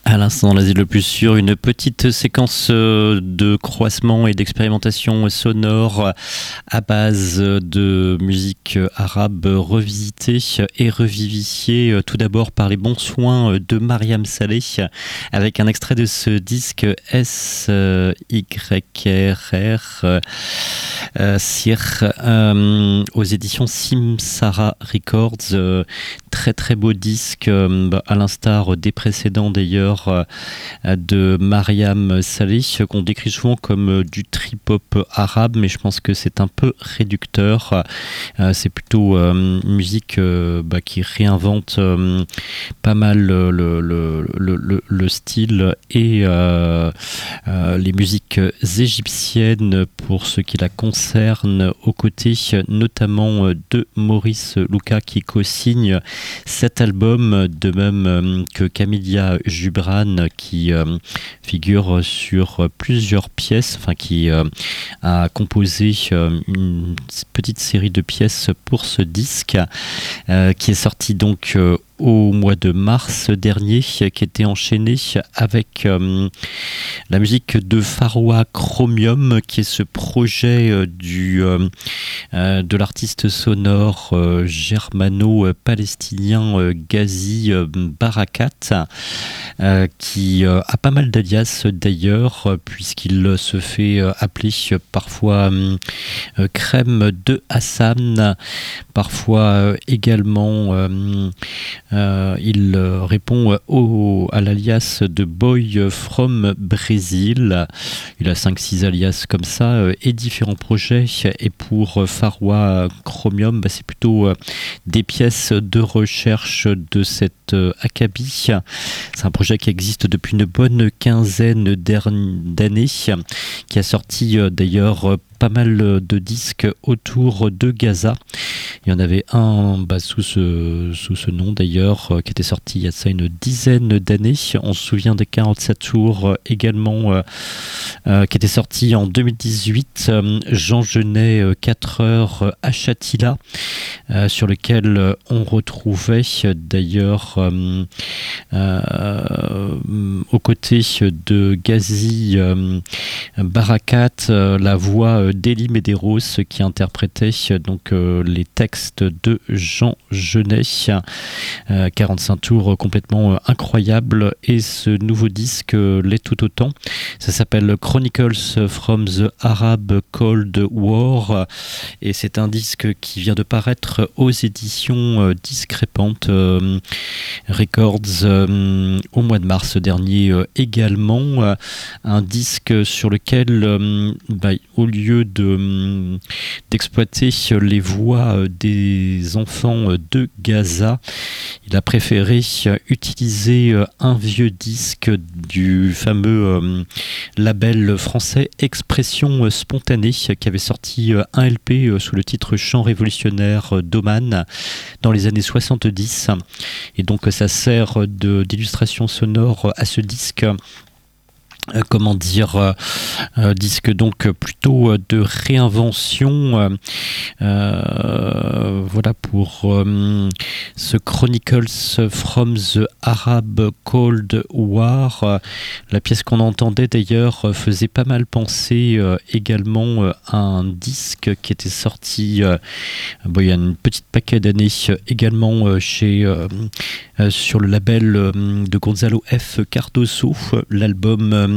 À l'instant, dans l'asile le plus sûr, une petite séquence de croisement et d'expérimentation sonore à base de musique arabe revisitée et revivifiée tout d'abord par les bons soins de Mariam Saleh avec un extrait de ce disque SYRR Sir aux éditions Simsara Records. Très très beau disque, à l'instar des précédents d'ailleurs de Mariam Saleh, qu'on décrit souvent comme du trip-hop arabe, mais je pense que c'est un peu réducteur. C'est plutôt une musique qui réinvente pas mal le style et les musiques égyptiennes pour ce qui la concerne, aux côtés notamment de Maurice Luka qui co-signe cet album, de même que Camilla Jubran qui figure sur plusieurs pièces, qui a composé une petite série de pièces pour ce disque qui est sorti donc au mois de mars dernier, qui était enchaîné avec la musique de Faroua Chromium, qui est ce projet de l'artiste sonore germano-palestinien Ghazi Barakat, qui a pas mal d'alias d'ailleurs, puisqu'il se fait appeler parfois Crème de Hassan, parfois également il répond à l'alias de Boy from Brazil. Il a 5-6 alias comme ça et différents projets. Et pour Faroua Chromium, c'est plutôt des pièces de recherche de cet acabit. C'est un projet qui existe depuis une bonne quinzaine d'années, qui a sorti d'ailleurs pas mal de disques autour de Gaza. Il y en avait un sous ce nom d'ailleurs, qui était sorti il y a ça une dizaine d'années. On se souvient des 47 tours également, qui était sorti en 2018. Jean Genet, 4 heures à Chatila, sur lequel on retrouvait d'ailleurs aux côtés de Ghazi Barakat la voix d'Elie Medeiros qui interprétait donc les textes de Jean Genet. 45 tours complètement incroyable, et ce nouveau disque l'est tout autant. Ça s'appelle Chronicles from the Arab Cold War et c'est un disque qui vient de paraître aux éditions Discrépantes Records au mois de mars dernier également. Un disque sur lequel au lieu d'exploiter les voix des enfants de Gaza, il a préféré utiliser un vieux disque du fameux label français Expression Spontanée, qui avait sorti un LP sous le titre Chant révolutionnaire d'Oman dans les années 70, et donc ça sert d'illustration sonore à ce disque. Disque donc plutôt de réinvention. Voilà pour ce Chronicles from the Arab Cold War. La pièce qu'on entendait d'ailleurs faisait pas mal penser également à un disque qui était sorti il y a une petite paquet d'années également sur le label de Gonzalo F. Cardoso, l'album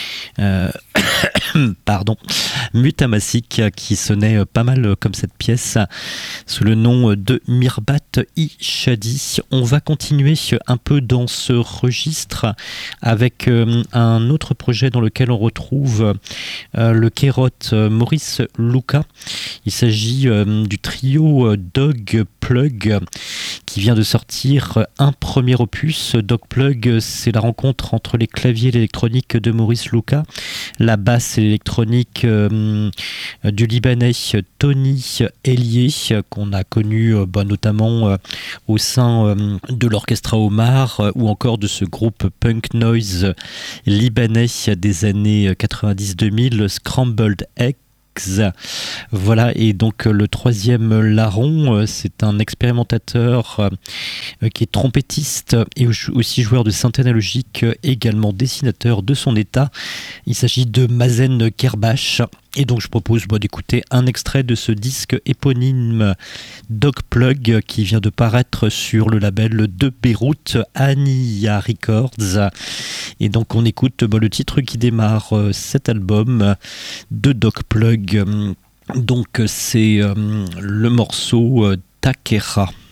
Mutamasik, qui sonnait pas mal comme cette pièce sous le nom de Mirbat Ishadi. On va continuer un peu dans ce registre avec un autre projet dans lequel on retrouve le Kérote Maurice Luka. Il s'agit du trio Dog Plug qui vient de sortir un premier opus. Dog Plug, c'est la rencontre entre les claviers et l'électronique de Maurice Luka, la basse et l'électronique du Libanais Tony Hellier, qu'on a connu notamment au sein de l'Orchestra Omar ou encore de ce groupe punk noise libanais des années 90-2000, Scrambled Egg. Voilà, et donc le troisième larron, c'est un expérimentateur qui est trompettiste et aussi joueur de synthé analogique, également dessinateur de son état. Il s'agit de Mazen Kerbash. Et donc je propose d'écouter un extrait de ce disque éponyme Dogplug qui vient de paraître sur le label de Beyrouth, Ania Records. Et donc on écoute le titre qui démarre cet album de Dogplug. Donc c'est le morceau Takera.